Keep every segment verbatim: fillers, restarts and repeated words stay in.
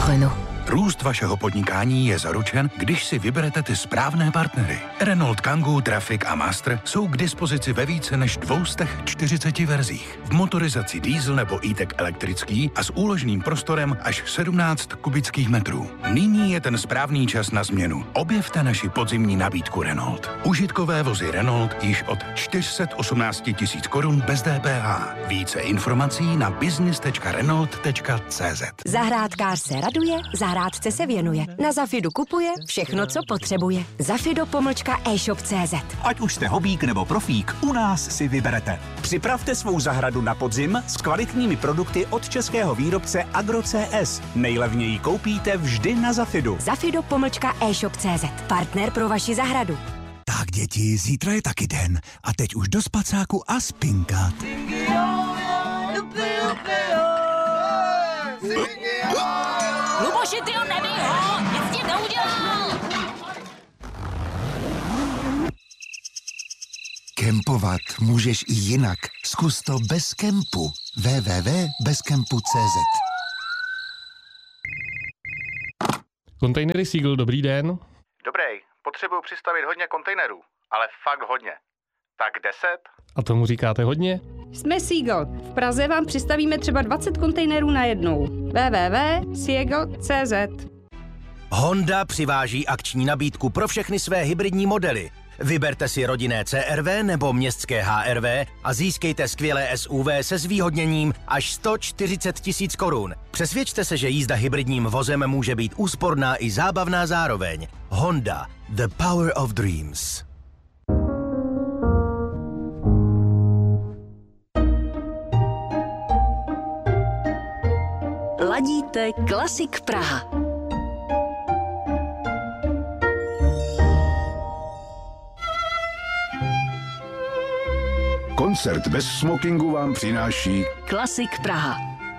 Renault. Růst vašeho podnikání je zaručen, když si vyberete ty správné partnery. Renault Kangoo, Traffic a Master jsou k dispozici ve více než dvě stě čtyřiceti verzích. V motorizaci diesel nebo e-tech elektrický a s úložným prostorem až sedmnáct kubických metrů. Nyní je ten správný čas na změnu. Objevte naši podzimní nabídku Renault. Užitkové vozy Renault již od čtyři sta osmnáct tisíc korun bez D P H. Více informací na business tečka renault tečka cé zet. Zahrádkář se raduje, zahrádce se věnuje. Na Zafidu kupuje všechno, co potřebuje. Zafido pomlčka e-shop tečka cé zet. Ať už jste hobík nebo profík, u nás si vyberete. Připravte svou zahradu na podzim s kvalitními produkty od českého výrobce Agro C S. Nejlevněji koupíte vždy na Zafidu. Zafido pomlčka e-shop tečka cé zet. Partner pro vaši zahradu. Tak děti, zítra je taky den. A teď už do spacáku a spinkat. Luboši, ty ho nebij ho! Nic tím neudělal! Kempovat můžeš i jinak. Zkus to bez kempu. w w w tečka bez kempu tečka cé zet. Kontejnery Seagull, dobrý den. Dobrý, potřebuju přistavit hodně kontejnerů, ale fakt hodně. Tak deset? A tomu říkáte hodně? Jsme Seagull. V Praze vám přistavíme třeba dvacet kontejnerů najednou. w w w tečka seagull tečka cé zet. Honda přiváží akční nabídku pro všechny své hybridní modely. Vyberte si rodinné C R V nebo městské H R V a získejte skvělé S U V se zvýhodněním až sto čtyřicet tisíc korun. Přesvědčte se, že jízda hybridním vozem může být úsporná i zábavná zároveň. Honda. The power of dreams. Ladíte Klasik Praha. Koncert bez smokingu vám přináší Klasik Praha.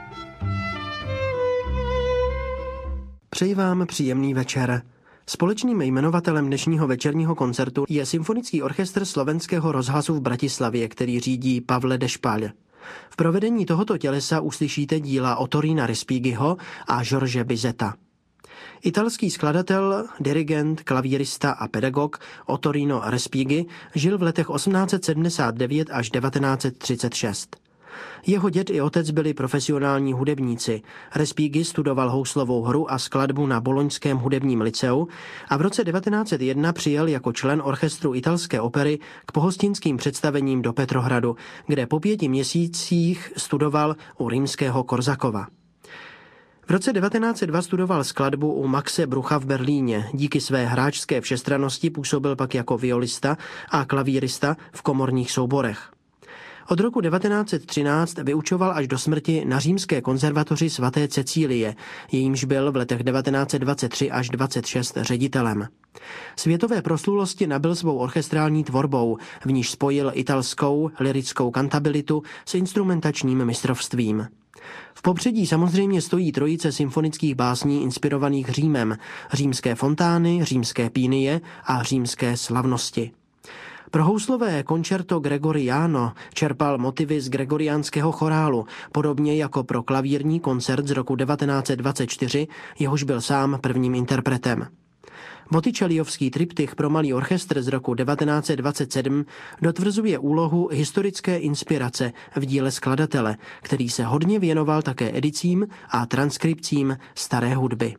Přeji vám příjemný večer. Společným jmenovatelem dnešního večerního koncertu je Symfonický orchestr Slovenského rozhlasu v Bratislavě, který řídí Pavle Dešpal. V provedení tohoto tělesa uslyšíte díla Ottorina Respighiho a George Bizeta. Italský skladatel, dirigent, klavírista a pedagog Ottorino Respighi žil v letech osmnáct set sedmdesát devět až devatenáct set třicet šest. Jeho děd i otec byli profesionální hudebníci. Respighi studoval houslovou hru a skladbu na Boloňském hudebním lyceu a v roce devatenáct set jedna přijel jako člen orchestru italské opery k pohostinským představením do Petrohradu, kde po pěti měsících studoval u římského Korsakova. V roce devatenáct set dva studoval skladbu u Maxe Brucha v Berlíně. Díky své hráčské všestrannosti působil pak jako violista a klavírista v komorních souborech. Od roku devatenáct set třináct vyučoval až do smrti na římské konzervatoři svaté Cecílie, jejímž byl v letech devatenáct set dvacet tři až dvacet šest ředitelem. Světové proslulosti nabyl svou orchestrální tvorbou, v níž spojil italskou lyrickou kantabilitu s instrumentačním mistrovstvím. V popředí samozřejmě stojí trojice symfonických básní inspirovaných Římem, římské fontány, římské pínie a římské slavnosti. Pro houslové koncerto Gregoriano čerpal motivy z gregoriánského chorálu, podobně jako pro klavírní koncert z roku devatenáct set dvacet čtyři, jehož byl sám prvním interpretem. Botticelliovský triptych pro malý orchestr z roku devatenáct set dvacet sedm dotvrzuje úlohu historické inspirace v díle skladatele, který se hodně věnoval také edicím a transkripcím staré hudby.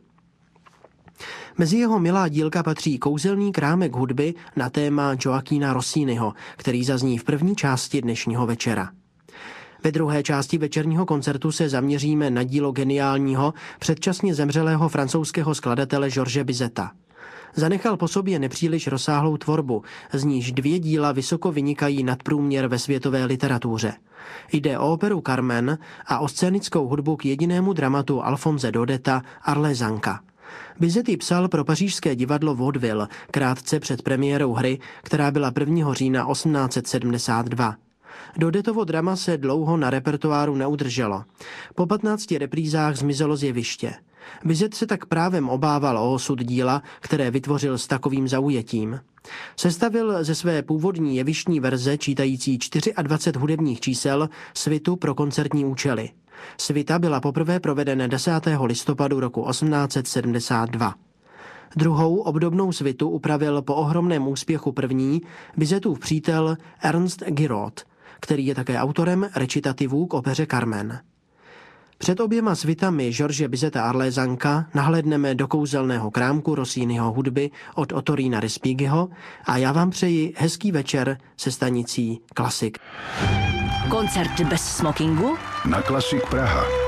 Mezi jeho milá dílka patří Kouzelný krámek hudby na téma Gioachina Rossiniho, který zazní v první části dnešního večera. Ve druhé části večerního koncertu se zaměříme na dílo geniálního, předčasně zemřelého francouzského skladatele George Bizeta. Zanechal po sobě nepříliš rozsáhlou tvorbu, z níž dvě díla vysoko vynikají nadprůměr ve světové literatuře. Jde o operu Carmen a o scénickou hudbu k jedinému dramatu Alphonse Daudeta Arlézanka. Bizet ji psal pro pařížské divadlo Vaudeville krátce před premiérou hry, která byla prvního října osmnáct set sedmdesát dva. Daudetovo drama se dlouho na repertoáru neudrželo. Po patnácti reprízách zmizelo z jeviště. Bizet se tak právem obával o osud díla, které vytvořil s takovým zaujetím. Sestavil ze své původní jevištní verze, čítající dvacet čtyři hudebních čísel, svitu pro koncertní účely. Svita byla poprvé provedena desátého listopadu roku osmnáct set sedmdesát dva. Druhou obdobnou svitu upravil po ohromném úspěchu první Bizetův přítel Ernst Giraud, který je také autorem recitativů k opeře Carmen. Před oběma svitami George Bizeta Arlézanka nahlédneme do kouzelného krámku Rossiniho hudby od Ottorina Respighiho a já vám přeji hezký večer se stanicí Klasik. Koncert bez smokingu? Na Klasik Praha.